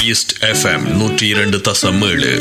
East FM 102.7.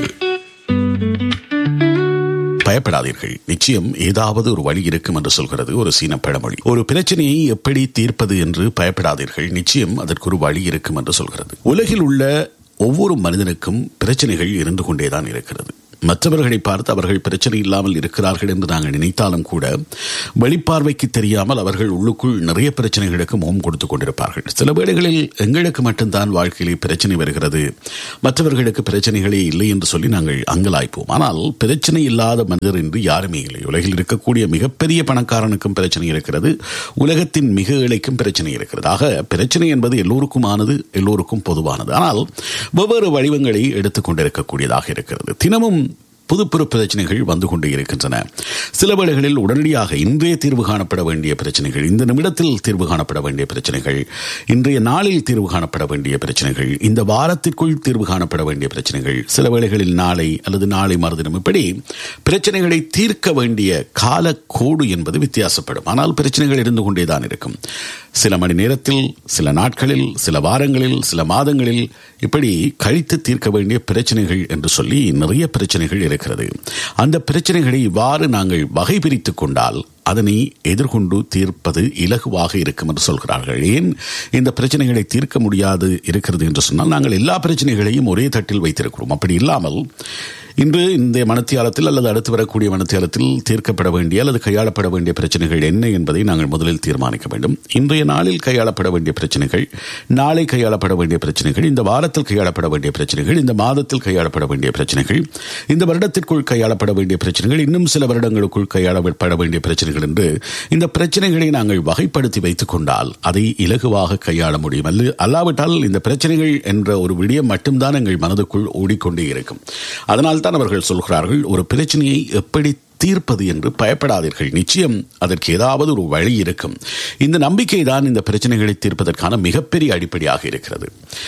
பயப்படாதீர்கள், நிச்சயம் ஏதாவது ஒரு வழி இருக்கும் என்று சொல்கிறது ஒரு சீன பழமொழி. ஒரு பிரச்சனையை எப்படி தீர்ப்பது என்று பயப்படாதீர்கள், நிச்சயம் அதற்கு ஒரு வழி இருக்கும் என்று சொல்கிறது. உலகில் உள்ள ஒவ்வொரு மனிதனுக்கும் பிரச்சனைகள் இருந்து கொண்டேதான் இருக்கிறது. மற்றவர்களை பார்த்து அவர்கள் பிரச்சனை இல்லாமல் இருக்கிறார்கள் என்று நாங்கள் நினைத்தாலும் கூட வெளிப்பார்வைக்கு தெரியாமல் அவர்கள் உள்ளுக்குள் நிறைய பிரச்சனைகளுக்கு முகம் கொடுத்துக் கொண்டிருப்பார்கள். சில வேளைகளில் எங்களுக்கு மட்டும்தான் வாழ்க்கையிலே பிரச்சனை வருகிறது, மற்றவர்களுக்கு பிரச்சனைகளே இல்லை என்று சொல்லி நாங்கள் அங்கலாய்ப்போம். ஆனால் பிரச்சனை இல்லாத மனிதர் என்று யாருமே இல்லை. உலகில் இருக்கக்கூடிய மிகப்பெரிய பணக்காரனுக்கும் பிரச்சனை இருக்கிறது, உலகத்தின் மிக ஏழைக்கும் பிரச்சனை இருக்கிறது. ஆக பிரச்சனை என்பது எல்லோருக்குமானது, எல்லோருக்கும் பொதுவானது. ஆனால் வெவ்வேறு வடிவங்களை எடுத்துக் கொண்டிருக்கக்கூடியதாக இருக்கிறது. தினமும் புது புது பிரச்சனைகள் வந்து கொண்டே இருக்கின்றன. சில வேளைகளில் உடனடியாக இன்றைய தீர்வு காணப்பட வேண்டிய பிரச்சனைகள், இந்த நிமிடத்தில் தீர்வு காணப்பட வேண்டிய பிரச்சனைகள், இன்றைய நாளில் தீர்வு காணப்பட வேண்டிய பிரச்சனைகள், இந்த வாரத்திற்குள் தீர்வு காணப்பட வேண்டிய பிரச்சனைகள், சில வேளைகளில் நாளை அல்லது நாளை மறுதினம், இப்படி பிரச்சனைகளை தீர்க்க வேண்டிய கால கோடு என்பது வித்தியாசப்படும். ஆனால் பிரச்சனைகள் இருந்து கொண்டேதான் இருக்கும். சில மணி நேரத்தில், சில நாட்களில், சில வாரங்களில், சில மாதங்களில் இப்படி கழித்து தீர்க்க வேண்டிய பிரச்சனைகள் என்று சொல்லி நிறைய பிரச்சனைகள் இருக்கிறது. அந்த பிரச்சனைகளை இவ்வாறு நாங்கள் வகை பிரித்துக் கொண்டால் அதனை எதிர்கொண்டு தீர்ப்பது இலகுவாக இருக்கும் என்று சொல்கிறார்கள். ஏன் இந்த பிரச்சனைகளை தீர்க்க முடியாது இருக்கிறது என்று சொன்னால், நாங்கள் எல்லா பிரச்சனைகளையும் ஒரே தட்டில் வைத்திருக்கிறோம். அப்படி இல்லாமல் இன்று இந்த மணித்தியாலத்தில் அல்லது அடுத்து வரக்கூடிய மணித்தியாலத்தில் தீர்க்கப்பட வேண்டிய அல்லது கையாளப்பட வேண்டிய பிரச்சனைகள் என்ன என்பதை நாங்கள் முதலில் தீர்மானிக்க வேண்டும். இன்றைய நாளில் கையாளப்பட வேண்டிய பிரச்சனைகள், நாளை கையாளப்பட வேண்டிய பிரச்சனைகள், இந்த வாரத்தில் கையாளப்பட வேண்டிய பிரச்சனைகள், இந்த மாதத்தில் கையாளப்பட வேண்டிய பிரச்சனைகள், இந்த வருடத்திற்குள் கையாளப்பட வேண்டிய பிரச்சனைகள், இன்னும் சில வருடங்களுக்குள் கையாளப்பட வேண்டிய பிரச்சனைகள் என்று இந்த பிரச்சனைகளை நாங்கள் வகைப்படுத்தி வைத்துக் கொண்டால் அதை இலகுவாக கையாள முடியும். அல்லாவிட்டால் இந்த பிரச்சனைகள் என்ற ஒரு விடயம் மட்டும்தான் எங்கள் மனதுக்குள் ஓடிக்கொண்டே இருக்கும். அதனால் தான் அவர்கள் சொல்கிறார்கள், ஒரு பிரச்சனையை எப்படி தீர்ப்பது என்று பயப்படாதீர்கள், நிச்சயம் அதற்கு ஏதாவது ஒரு வழி இருக்கும். இந்த நம்பிக்கை தான் இந்த பிரச்சனைகளை தீர்ப்பதற்கான மிகப்பெரிய அடிப்படையாக இருக்கிறது.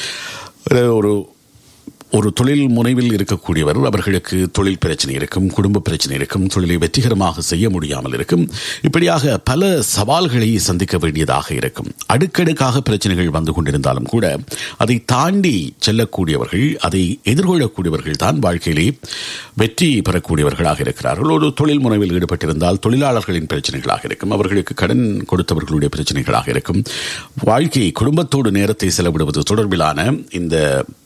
ஒரு தொழில் முனைவில் இருக்கக்கூடியவர், அவர்களுக்கு தொழில் பிரச்சனை இருக்கும், குடும்ப பிரச்சனை இருக்கும், தொழிலை வெற்றிகரமாக செய்ய முடியாமல் இருக்கும், இப்படியாக பல சவால்களை சந்திக்க வேண்டியதாக இருக்கும். அடுக்கடுக்காக பிரச்சனைகள் வந்து கொண்டிருந்தாலும் கூட அதை தாண்டி செல்லக்கூடியவர்கள், அதை எதிர்கொள்ளக்கூடியவர்கள் தான் வாழ்க்கையிலே வெற்றி பெறக்கூடியவர்களாக இருக்கிறார்கள். ஒரு தொழில் முனைவில் ஈடுபட்டிருந்தால் தொழிலாளர்களின் பிரச்சனைகளாக இருக்கும், அவர்களுக்கு கடன் கொடுத்தவர்களுடைய பிரச்சனைகளாக இருக்கும், வாழ்க்கை குடும்பத்தோடு நேரத்தை செலவிடுவது தொடர்பிலான இந்த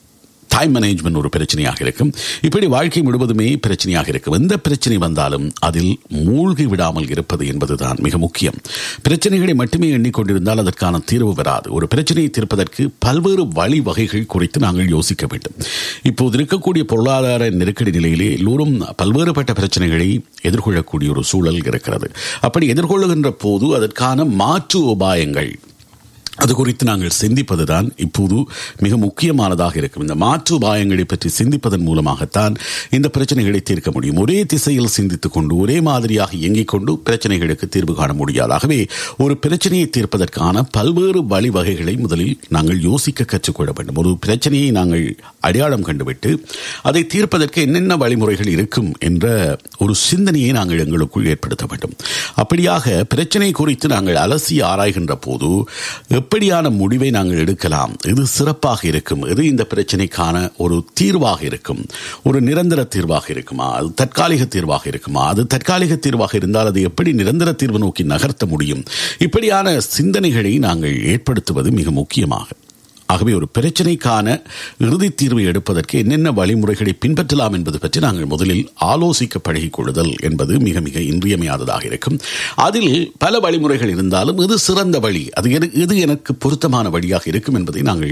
டைம் மேனேஜ்மெண்ட் ஒரு பிரச்சனையாக இருக்கும். இப்படி வாழ்க்கை முழுவதுமே பிரச்சனையாக இருக்கும். எந்த பிரச்சனை வந்தாலும் அதில் மூழ்கி விடாமல் இருப்பது என்பதுதான் மிக முக்கியம். பிரச்சனைகளை மட்டுமே எண்ணிக்கொண்டிருந்தால் அதற்கான தீர்வு வராது. ஒரு பிரச்சனையை தீர்ப்பதற்கு பல்வேறு வழிவகைகள் குறித்து நாங்கள் யோசிக்க வேண்டும். இப்போது இருக்கக்கூடிய பொருளாதார நெருக்கடி நிலையிலே எல்லோரும் பல்வேறுபட்ட பிரச்சனைகளை எதிர்கொள்ளக்கூடிய ஒரு சூழல் இருக்கிறது. அப்படி எதிர்கொள்ளுகின்ற போது அதற்கான மாற்று உபாயங்கள், அது குறித்து நாங்கள் சிந்திப்பதுதான் இப்போது மிக முக்கியமானதாக இருக்கும். இந்த மாற்று உபாயங்களை பற்றி சிந்திப்பதன் மூலமாகத்தான் இந்த பிரச்சனைகளை தீர்க்க முடியும். ஒரே திசையில் சிந்தித்துக் கொண்டு ஒரே மாதிரியாக இயங்கிக் கொண்டு பிரச்சனைகளுக்கு தீர்வு காண முடியாது. ஆகவே ஒரு பிரச்சனையை தீர்ப்பதற்கான பல்வேறு வழிவகைகளை முதலில் நாங்கள் யோசிக்க கற்றுக்கொள்ள வேண்டும். ஒரு பிரச்சனையை நாங்கள் அடையாளம் கண்டுவிட்டு அதை தீர்ப்பதற்கு என்னென்ன வழிமுறைகள் இருக்கும் என்ற ஒரு சிந்தனையை நாங்கள் எங்களுக்குள் ஏற்படுத்த வேண்டும். அப்படியாக பிரச்சனை குறித்து நாங்கள் அலசி ஆராய்கின்ற போது எப்படியான முடிவை நாங்கள் எடுக்கலாம், இது சிறப்பாக இருக்கும், இது இந்த பிரச்சனைக்கான ஒரு தீர்வாக இருக்கும், ஒரு நிரந்தர தீர்வாக இருக்குமா, அது தற்காலிக தீர்வாக இருக்குமா, அது தற்காலிக தீர்வாக இருந்தால் அது எப்படி நிரந்தர தீர்வு நோக்கி நகர்த்த முடியும், இப்படியான சிந்தனைகளை நாங்கள் ஏற்படுத்துவது மிக முக்கியமாக. ஆகவே ஒரு பிரச்சனைக்கான இறுதி தீர்வை எடுப்பதற்கு என்னென்ன வழிமுறைகளை பின்பற்றலாம் என்பது பற்றி நாங்கள் முதலில் ஆலோசிக்க பழகிக் கொள்ளுதல் என்பது மிக மிக இன்றியமையாததாக இருக்கும். அதில் பல வழிமுறைகள் இருந்தாலும் இது சிறந்த வழி, இது எனக்கு பொருத்தமான வழியாக இருக்கும் என்பதை நாங்கள்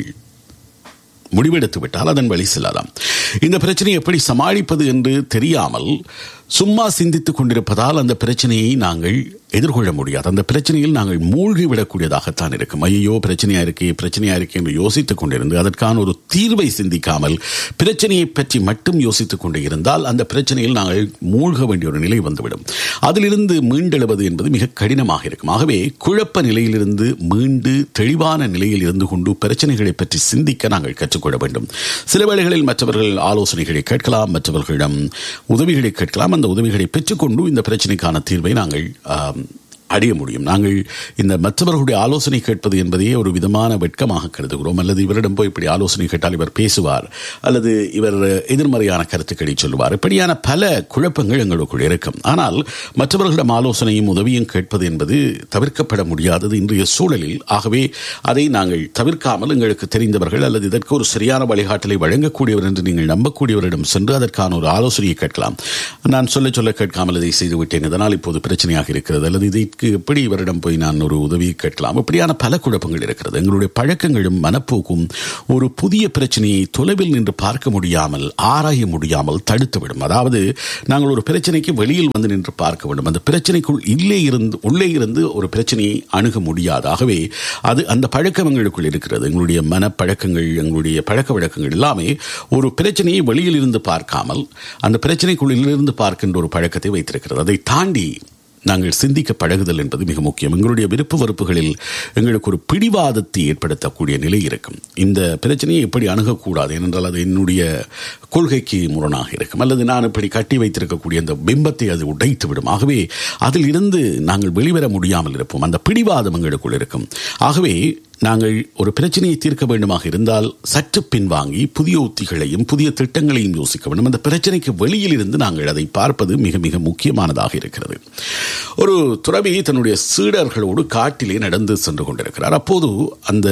முடிவெடுத்து விட்டால் அதன் வழி செல்லலாம். இந்த பிரச்சனையை எப்படி சமாளிப்பது என்று தெரியாமல் சும்மா சிந்தித்துக் கொண்டிருப்பதால் அந்த பிரச்சனையை நாங்கள் எதிர்கொள்ள முடியாது. அந்த பிரச்சனையில் நாங்கள் மூழ்கி விடக்கூடியதாகத்தான் இருக்கும். ஐயோ பிரச்சனையா இருக்கே என்று யோசித்துக் கொண்டிருந்து அதற்கான ஒரு தீர்வை சிந்திக்காமல் பிரச்சனையை பற்றி மட்டும் யோசித்துக் கொண்டு இருந்தால் அந்த பிரச்சனையில் நாங்கள் மூழ்க வேண்டிய ஒரு நிலை வந்துவிடும். அதிலிருந்து மீண்டெழுவது என்பது மிக கடினமாக இருக்கும். ஆகவே குழப்ப நிலையிலிருந்து மீண்டு தெளிவான நிலையில் இருந்து கொண்டு பிரச்சனைகளை பற்றி சிந்திக்க நாங்கள் கற்றுக்கொள்ள வேண்டும். சில வேளைகளில் மற்றவர்கள் ஆலோசனைகளை கேட்கலாம், மற்றவர்களிடம் உதவிகளை கேட்கலாம். அந்த உதவிகளை பெற்றுக்கொண்டு இந்த பிரச்சனைக்கான தீர்வை நாங்கள் அடைய முடியும். நாங்கள் இந்த மற்றவர்களுடைய ஆலோசனை கேட்பது என்பதையே ஒரு விதமான வெட்கமாக கருதுகிறோம். அல்லது இவரிடம் போய் இப்படி ஆலோசனை கேட்டால் இவர் பேசுவார், அல்லது இவர் எதிர்மறையான கருத்துக்களை சொல்லுவார், இப்படியான பல குழப்பங்கள் எங்களுக்குள் இருக்கும். ஆனால் மற்றவர்களிடம் ஆலோசனையும் உதவியும் கேட்பது என்பது தவிர்க்கப்பட முடியாதது இன்றைய சூழலில். ஆகவே அதை நாங்கள் தவிர்க்காமல் எங்களுக்கு தெரிந்தவர்கள் அல்லது இதற்கு ஒரு சரியான வழிகாட்டலை வழங்கக்கூடியவர் என்று நீங்கள் நம்பக்கூடியவரிடம் சென்று அதற்கான ஒரு ஆலோசனையை கேட்கலாம். நான் சொல்ல கேட்காமல் இதை செய்துவிட்டேன், இதனால் இப்போது பிரச்சனையாக இருக்கிறது, அல்லது இதை எப்படி இவரிடம் போய் நான் ஒரு உதவியை கேட்கலாம், இப்படியான பல குழப்பங்கள் இருக்கிறது. எங்களுடைய பழக்கங்களும் மனப்போக்கும் ஒரு புதிய பிரச்சனையை தொலைவில் நின்று பார்க்க முடியாமல், ஆராய முடியாமல் தடுத்துவிடும். அதாவது நாங்கள் ஒரு பிரச்சனைக்கு வெளியில் வந்து நின்று பார்க்க வேண்டும், அந்த பிரச்சனைக்குள் உள்ளே இருந்து ஒரு பிரச்சனையை அணுக முடியாது. ஆகவே அது அந்த பழக்கம் எங்களுக்குள் இருக்கிறது. எங்களுடைய மனப்பழக்கங்கள், எங்களுடைய பழக்க வழக்கங்கள் எல்லாமே ஒரு பிரச்சனையை வெளியில் இருந்து பார்க்காமல் அந்த பிரச்சனைக்குள்ளிலிருந்து பார்க்கின்ற ஒரு பழக்கத்தை வைத்திருக்கிறது. அதை தாண்டி நாங்கள் சிந்திக்க பழகுதல் என்பது மிக முக்கியம். எங்களுடைய விருப்ப வெறுப்புகளில் எங்களுக்கு ஒரு பிடிவாதத்தை ஏற்படுத்தக்கூடிய நிலை இருக்கும். இந்த பிரச்சனையை எப்படி அணுகக்கூடாது, ஏனென்றால் அது என்னுடைய கொள்கைக்கு முரணாக இருக்கும், அல்லது நான் இப்படி கட்டி வைத்திருக்கக்கூடிய அந்த பிம்பத்தை அது உடைத்து விடும். ஆகவே அதில் இருந்து நாங்கள் வெளிவர முடியாமல் இருப்போம். அந்த பிடிவாதம் எங்களுக்குள் இருக்கும். ஆகவே நாங்கள் ஒரு பிரச்சனையை தீர்க்க வேண்டுமாக இருந்தால் சற்று பின்வாங்கி புதிய உத்திகளையும் புதிய திட்டங்களையும் யோசிக்க வேண்டும். அந்த பிரச்சனைக்கு வெளியில் இருந்து நாங்கள் அதை பார்ப்பது மிக மிக முக்கியமானதாக இருக்கிறது. ஒரு துறவி தன்னுடைய சீடர்களோடு காட்டிலே நடந்து சென்று கொண்டிருக்கிறார். அப்போது அந்த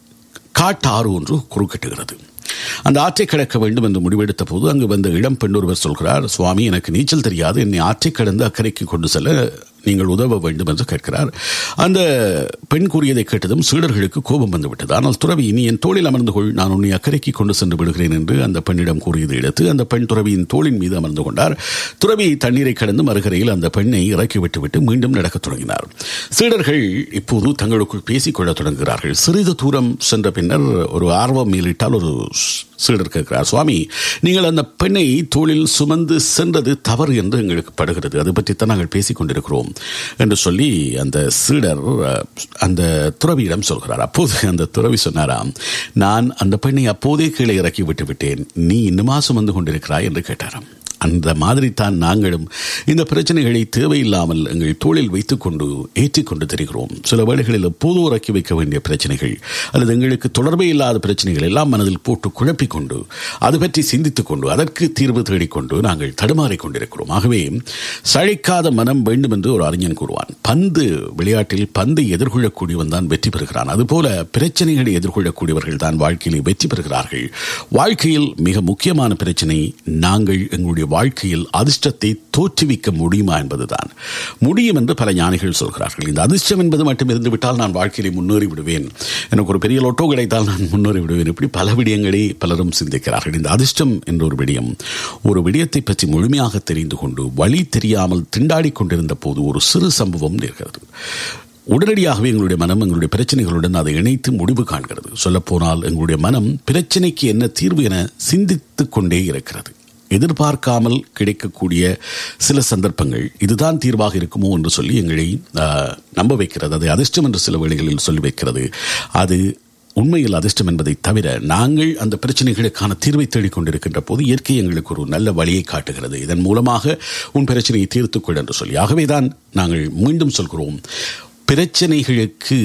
காட்டாறு ஒன்று குறுக்கிட்டுகிறது. அந்த ஆற்றை கடக்க வேண்டும் என்று முடிவெடுத்த போது அங்கு வந்த இளம் பெண் ஒருவர் சொல்கிறார், சுவாமி, எனக்கு நீச்சல் தெரியாது, என்னை ஆற்றை கடந்து அக்கறைக்கு கொண்டு செல்ல நீங்கள் உதவ வேண்டும் என்று கேட்கிறார். அந்த பெண் கூறியதை கேட்டதும் சீடர்களுக்கு கோபம் வந்துவிட்டது. ஆனால் துறவி, நீ என் தோளில் அமர்ந்து கொள், நான் உன்னை அக்கறைக்கு கொண்டு சென்று விடுகிறேன் என்று அந்த பெண்ணிடம் கூறியதை எடுத்து அந்த பெண் துறவியின் தோளின் மீது அமர்ந்து கொண்டார். துறவி தண்ணீரை கடந்து மறுகரையில் அந்த பெண்ணை இறக்கி விட்டுவிட்டு மீண்டும் நடக்கத் தொடங்கினார். சீடர்கள் இப்போது தங்களுக்குள் பேசிக்கொள்ள தொடங்குகிறார்கள். சிறிது தூரம் சென்ற பின்னர் ஒரு ஆர்வம் மேலிட்டால் ஒரு சீடர் கேட்கிறார், சுவாமி, நீங்கள் அந்த பெண்ணை தோளில் சுமந்து சென்றது தவறு என்று எங்களுக்கு படுகிறது, அது பற்றித்தான் நாங்கள் பேசிக் கொண்டிருக்கிறோம் என்று சொல்லி அந்த சீடர் அந்த துறவியிடம் சொல்கிறார். அப்போது அந்த துறவி சொன்னாராம், நான் அந்த பெண்ணை அப்போதே கீழே இறக்கி விட்டு விட்டேன், நீ இன்னுமா சுமந்து கொண்டிருக்கிறாய் என்று கேட்டாராம். அந்த மாதிரி தான் நாங்களும் இந்த பிரச்சனைகளை தேவையில்லாமல் எங்கள் தோளில் வைத்துக்கொண்டு ஏற்றிக்கொண்டு தெரிகிறோம். சில வேளைகளில் எப்போதோ இறக்கி வைக்க வேண்டிய பிரச்சனைகள் அல்லது எங்களுக்கு தொடர்பே இல்லாத பிரச்சனைகள் எல்லாம் மனதில் போட்டு குழப்பிக்கொண்டு அது பற்றி சிந்தித்துக் கொண்டு அதற்கு தீர்வு தேடிக்கொண்டு நாங்கள் தடுமாறிக் கொண்டிருக்கிறோம். ஆகவே சளைக்காத மனம் வேண்டும் என்று ஒரு அறிஞன் கூறுவான். விளையாட்டில் பந்தை எதிர்கொள்ளக்கூடியவன் தான் வெற்றி பெறுகிறான். அதுபோல பிரச்சனைகளை எதிர்கொள்ளக்கூடியவர்கள் தான் வாழ்க்கையில் வெற்றி பெறுகிறார்கள். வாழ்க்கையில் மிக முக்கியமான பிரச்சனை, நாங்கள் எங்களுடைய வாழ்க்கையில் அதிர்ஷ்டத்தை தோற்றுவிக்க முடியுமா என்பதுதான். முடியும் என்று பல ஞானிகள் சொல்கிறார்கள். இந்த அதிர்ஷ்டம் என்பது மட்டும் இருந்து விட்டால் நான் வாழ்க்கையிலே முன்னேறி விடுவேன், எனக்கு ஒரு பெரிய லோட்டோ கிடைத்தால் நான் முன்னேறி விடுவேன், இப்படி பல விடயங்களை பலரும் சிந்திக்கிறார்கள். இந்த அதிர்ஷ்டம் என்ற ஒரு விடயத்தை பற்றி முழுமையாக தெரிந்து கொண்டு வழி தெரியாமல் திண்டாடி கொண்டிருந்த போது ஒரு சிறு சம்பவம் நேர்கிறது. உடனடியாகவே எங்களுடைய மனம் எங்களுடைய பிரச்சனைகளுடன் அதை இணைத்து முடிவு காண்கிறது. சொல்லப்போனால் எங்களுடைய மனம் பிரச்சனைக்கு என்ன தீர்வு என சிந்தித்துக் கொண்டே இருக்கிறது. எதிர்பார்க்காமல் கிடைக்கக்கூடிய சில சந்தர்ப்பங்கள் இதுதான் தீர்வாக இருக்குமோ என்று சொல்லி எங்களை நம்ப வைக்கிறது. அது அதிர்ஷ்டம் என்று சில வேளைகளில் சொல்லி வைக்கிறது. அது உண்மையில் அதிர்ஷ்டம் என்பதை தவிர நாங்கள் அந்த பிரச்சனைகளுக்கான தீர்வை தேடிக்கொண்டிருக்கின்ற போது இயற்கை எங்களுக்கு ஒரு நல்ல வழியை காட்டுகிறது. இதன் மூலமாக உன் பிரச்சனையை தீர்த்துக்கொள் என்று சொல்லி. ஆகவேதான் நாங்கள் மீண்டும் சொல்கிறோம், பிரச்சனைகளுக்கு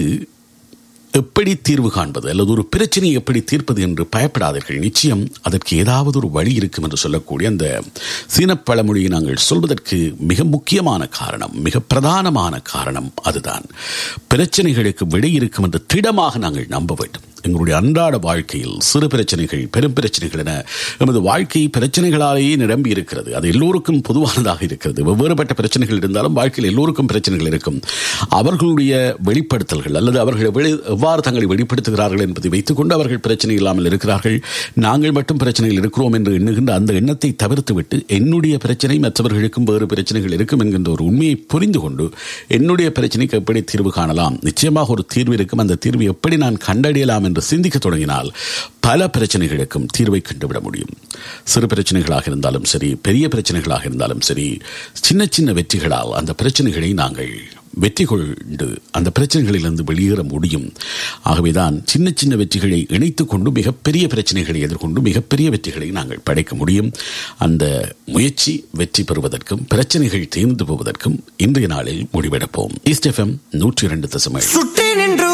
எப்படி தீர்வு காண்பது அல்லது ஒரு பிரச்சனையை எப்படி தீர்ப்பது என்று பயப்படாதீர்கள். நிச்சயம் அதற்கு ஏதாவது ஒரு வழி இருக்கும் என்று சொல்லக்கூடிய அந்த சீன பழமொழியை நாங்கள் சொல்வதற்கு மிக முக்கியமான காரணம், மிக பிரதானமான காரணம் அதுதான். பிரச்சனைகளுக்கு விடை இருக்கும் என்று திடமாக நாங்கள் நம்ப வேண்டும். எங்களுடைய அன்றாட வாழ்க்கையில் சிறு பிரச்சனைகள், பெரும் பிரச்சனைகள் என நமது வாழ்க்கை பிரச்சனைகளாலேயே நிரம்பி இருக்கிறது. அது எல்லோருக்கும் பொதுவானதாக இருக்கிறது. வெவ்வேறுபட்ட பிரச்சனைகள் இருந்தாலும் வாழ்க்கையில் எல்லோருக்கும் பிரச்சனைகள் இருக்கும். அவர்களுடைய வெளிப்படுத்தல்கள் அல்லது அவர்கள் எவ்வாறு தங்களை வெளிப்படுத்துகிறார்கள் என்பதை வைத்துக்கொண்டு அவர்கள் பிரச்சனை இல்லாமல் இருக்கிறார்கள். நாங்கள் மட்டும் பிரச்சனையில் இருக்கிறோம் என்று எண்ணுகின்ற அந்த எண்ணத்தை தவிர்த்துவிட்டு என்னுடைய பிரச்சனை மற்றவர்களுக்கும் வேறு பிரச்சனைகள் இருக்கும் என்கின்ற ஒரு உண்மையை புரிந்து கொண்டு என்னுடைய பிரச்சனைக்கு எப்படி தீர்வு காணலாம், நிச்சயமாக ஒரு தீர்வு இருக்கும், அந்த தீர்வு எப்படி நான் கண்டறியலாம் என்று சிந்திக்க தொடங்கினால் பல பிரச்சனைகளுக்கும் தீர்வை கண்டுவிட முடியும். சிறு பிரச்சனைகளாக இருந்தாலும் சரி, பெரிய பிரச்சனைகளாக இருந்தாலும் சரி, சின்ன சின்ன வெற்றிகளால் அந்த பிரச்சனைகளை நாங்கள் வெற்றி கொண்டு அந்த பிரச்சனைகளிலிருந்து வெளியேற முடியும். ஆகவேதான் சின்ன சின்ன வெற்றிகளை இணைத்துக் கொண்டு மிகப்பெரிய பிரச்சனைகளை எதிர்கொண்டு மிகப்பெரிய வெற்றிகளை நாங்கள் படைக்க முடியும். அந்த முயற்சி வெற்றி பெறுவதற்கும் பிரச்சனைகள் தீர்ந்து போவதற்கும் இன்றைய நாளில் முடிவெடுப்போம். East FM 102.7